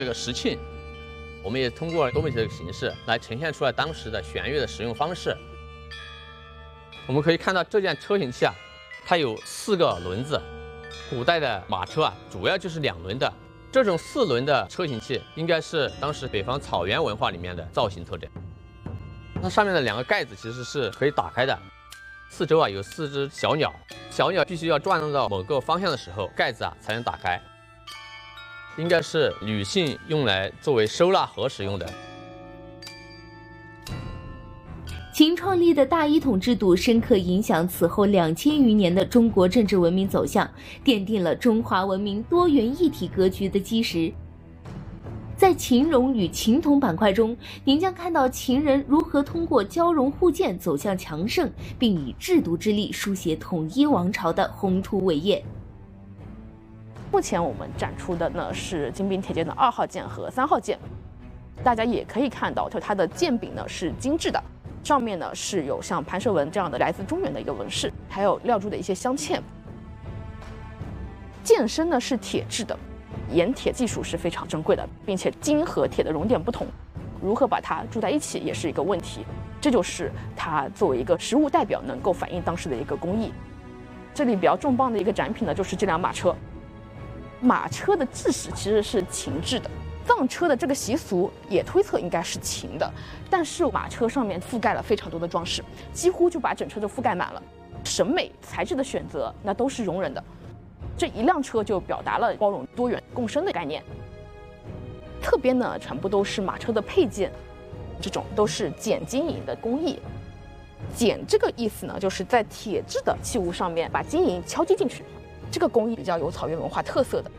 这个石磬，我们也通过多媒体的形式来呈现出来当时的弦乐的使用方式。我们可以看到这件车型器啊，它有4个轮子。古代的马车啊，主要就是2轮的。这种4轮的车型器，应该是当时北方草原文化里面的造型特征。它上面的2个盖子其实是可以打开的，四周啊有4只小鸟，小鸟必须要转动到某个方向的时候，盖子啊才能打开。应该是女性用来作为收纳盒使用的。 秦创立的大一统制度深刻影响此后2000余年的中国政治文明走向，奠定了中华文明多元一体格局的基石。在秦戎与秦佗板块中，您将看到秦人如何通过交融互鉴走向强盛，并以制度之力书写统一王朝的宏图伟业。 目前我们展出的呢是金兵铁剑的2号剑和3号剑，大家也可以看到，就它的剑柄呢是精致的，上面呢是有像盘蛇纹这样的来自中原的一个纹饰，还有料铸的一些镶嵌。剑身呢是铁制的，冶铁技术是非常珍贵的，并且金和铁的熔点不同，如何把它铸在一起也是一个问题。这就是它作为一个实物代表能够反映当时的一个工艺。这里比较重磅的一个展品呢，就是这辆马车。马车的制式其实是秦制的，藏车的这个习俗也推测应该是秦的，但是马车上面覆盖了非常多的装饰，几乎就把整车都覆盖满了。审美材质的选择那都是容忍的，这一辆车就表达了包容多元共生的概念。侧边呢全部都是马车的配件，这种都是剪金银的工艺。剪这个意思呢，就是在铁制的器物上面把金银敲击进去。这个工艺比较有草原文化特色的。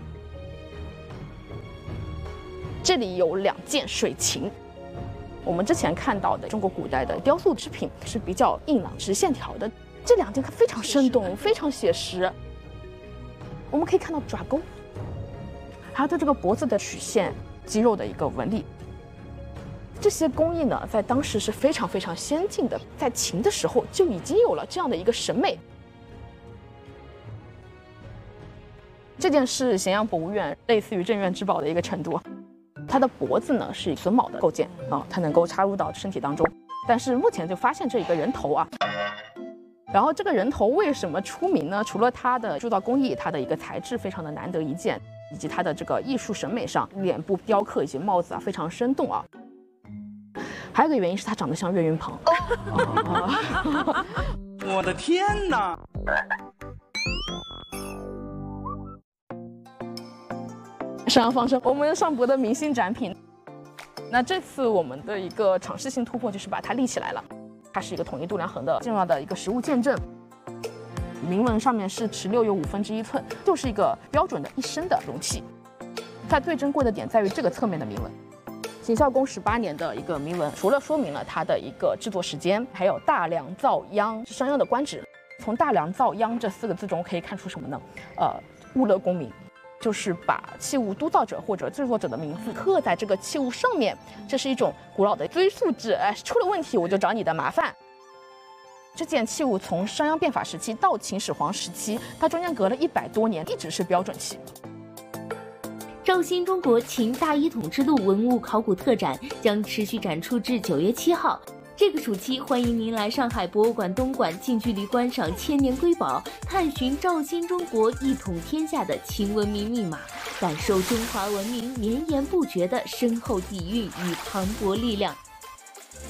这里有2件水琴，我们之前看到的中国古代的雕塑制品是比较硬朗直线条的，这2件非常生动，非常写实。我们可以看到爪钩，还有它这个脖子的曲线、肌肉的一个纹理。这些工艺呢，在当时是非常非常先进的，在秦的时候就已经有了这样的一个审美。这件是咸阳博物院类似于镇院之宝的一个程度，它的脖子呢是榫卯的构件啊，它能够插入到身体当中。但是目前就发现这一个人头啊，然后这个人头为什么出名呢？除了它的铸造工艺，它的一个材质非常的难得一见，以及它的这个艺术审美上，脸部雕刻以及帽子啊非常生动啊。还有一个原因是它长得像岳云鹏。 我的天哪！ 上方是我们上博的明星展品。那这次我们的一个尝试性突破就是把它立起来了，它是一个统一度量衡的重要的一个实物见证。铭文上面是16有1/5寸，就是一个标准的1升的容器。它最珍贵的点在于这个侧面的铭文，秦孝公18年的一个铭文，除了说明了它的一个制作时间，还有大梁造央是商鞅的官职。从大梁造央这4个字中可以看出什么呢？物勒功名。就是把器物督造者或者制作者的名字刻在这个器物上面，这是一种古老的追溯制。出了问题我就找你的麻烦。这件器物从商鞅变法时期到秦始皇时期，它中间隔了100多年，一直是标准器。 赵新中国秦大一统之路文物考古特展将持续展出至9月7号。这个暑期，欢迎您来上海博物馆东馆近距离观赏千年瑰宝，探寻赵新中国一统天下的秦文明密码，感受中华文明绵延不绝的深厚底蕴与磅礴力量。